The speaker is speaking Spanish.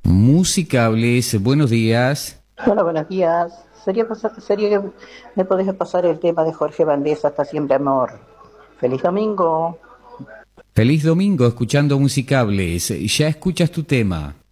Musicables, buenos días. Hola, buenos días. Sería que me podés pasar el tema de Jorge Valdés, Hasta siempre amor. Feliz domingo. Feliz domingo escuchando Musicables. Ya escuchas tu tema.